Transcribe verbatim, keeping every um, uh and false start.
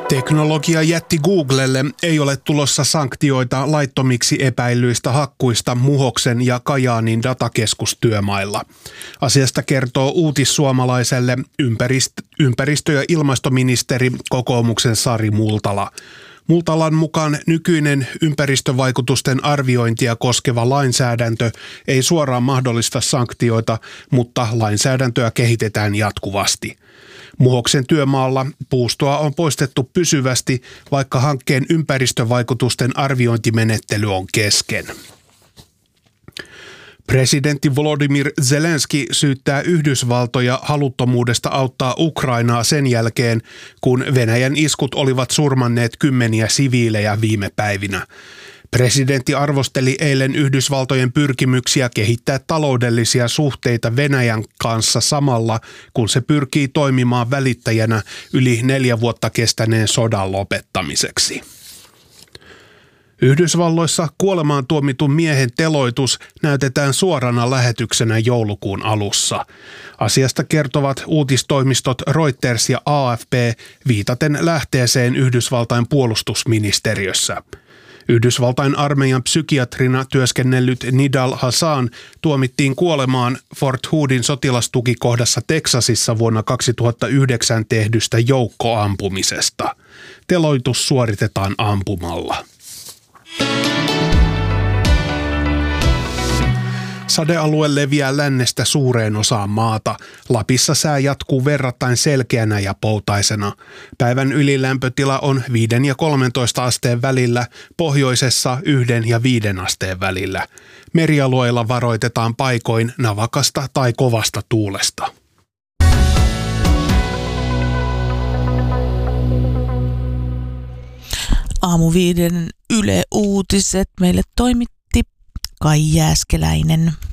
Teknologiajätti Googlelle ei ole tulossa sanktioita laittomiksi epäillyistä hakkuista Muhoksen ja Kajaanin datakeskustyömailla. Asiasta kertoo Uutissuomalaiselle ympäristö- ympäristö- ja ilmastoministeri kokoomuksen Sari Multala. Multalan mukaan nykyinen ympäristövaikutusten arviointia koskeva lainsäädäntö ei suoraan mahdollista sanktioita, mutta lainsäädäntöä kehitetään jatkuvasti. Muhoksen työmaalla puustoa on poistettu pysyvästi, vaikka hankkeen ympäristövaikutusten arviointimenettely on kesken. Presidentti Volodymyr Zelenski syyttää Yhdysvaltoja haluttomuudesta auttaa Ukrainaa sen jälkeen, kun Venäjän iskut olivat surmanneet kymmeniä siviilejä viime päivinä. Presidentti arvosteli eilen Yhdysvaltojen pyrkimyksiä kehittää taloudellisia suhteita Venäjän kanssa samalla, kun se pyrkii toimimaan välittäjänä yli neljä vuotta kestäneen sodan lopettamiseksi. Yhdysvalloissa kuolemaan tuomitun miehen teloitus näytetään suorana lähetyksenä joulukuun alussa. Asiasta kertovat uutistoimistot Reuters ja A F P viitaten lähteeseen Yhdysvaltain puolustusministeriössä. Yhdysvaltain armeijan psykiatrina työskennellyt Nidal Hasan tuomittiin kuolemaan Fort Hoodin sotilastukikohdassa Teksasissa vuonna kaksituhattayhdeksän tehdystä joukkoampumisesta. Teloitus suoritetaan ampumalla. Sadealue leviää lännestä suureen osaan maata. Lapissa sää jatkuu verrattain selkeänä ja poutaisena. Päivän ylilämpötila on viiden ja kolmentoista asteen välillä, pohjoisessa yhden ja viiden asteen välillä. Merialueilla varoitetaan paikoin navakasta tai kovasta tuulesta. Aamu viiden Yle Uutiset meille toimitti Kai Jääskeläinen.